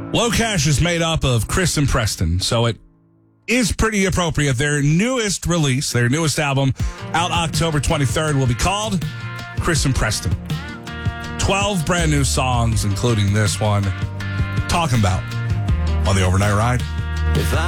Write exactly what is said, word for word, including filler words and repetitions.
Low Cash is made up of Chris and Preston, so it is pretty appropriate. Their newest release, their newest album, out October twenty-third, will be called Chris and Preston. twelve brand new songs, including this one, Talking About, on the Overnight Ride. If I